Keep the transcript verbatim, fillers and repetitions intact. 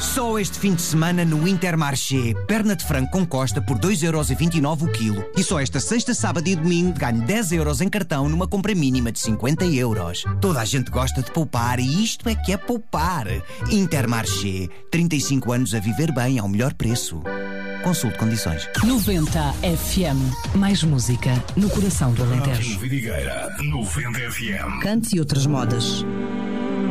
Só este fim de semana no Intermarché, perna de frango com costa por dois euros e vinte e nove o quilo. E só esta sexta, sábado e domingo ganho dez euros em cartão numa compra mínima de cinquenta euros. Toda a gente gosta de poupar e isto é que é poupar. Intermarché, trinta e cinco anos a viver bem ao melhor preço. Consulte condições. noventa F M. Mais música no coração do Alentejo. Vidigueira, noventa F M. Cante e outras modas.